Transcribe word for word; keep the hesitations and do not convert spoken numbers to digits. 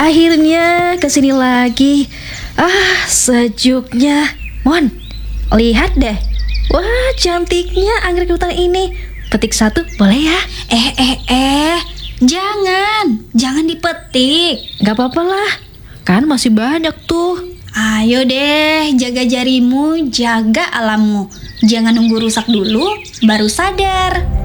Akhirnya kesini lagi. Ah, sejuknya. Mon, lihat deh. Wah, cantiknya anggrek hutan ini. Petik satu boleh ya? Eh, eh, eh. Jangan, jangan dipetik. Gak apa-apa lah, kan masih banyak tuh. Ayo deh, jaga jarimu, jaga alammu. Jangan nunggu rusak dulu, baru sadar.